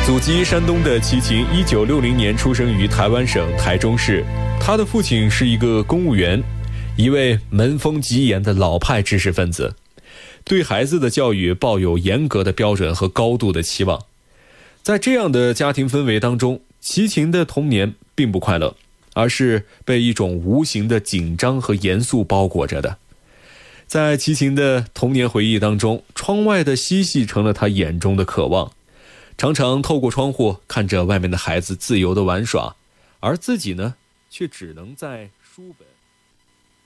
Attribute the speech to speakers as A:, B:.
A: 祖籍山东的齐秦1960年出生于台湾省台中市，他的父亲是一个公务员，一位门风极严的老派知识分子，对孩子的教育抱有严格的标准和高度的期望。在这样的家庭氛围当中，齐秦的童年并不快乐，而是被一种无形的紧张和严肃包裹着的。在齐秦的童年回忆当中，窗外的嬉戏成了他眼中的渴望，常常透过窗户看着外面的孩子自由的玩耍，而自己呢，却只能在书本